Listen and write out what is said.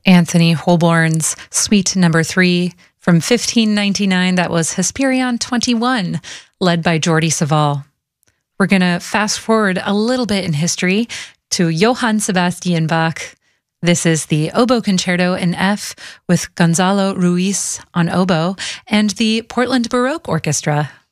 Anthony Holborn's Suite Number 3 from 1599. That was Hesperion 21, led by Jordi Savall. We're going to fast forward a little bit in history to Johann Sebastian Bach. This is the Oboe Concerto in F with Gonzalo Ruiz on oboe and the Portland Baroque Orchestra.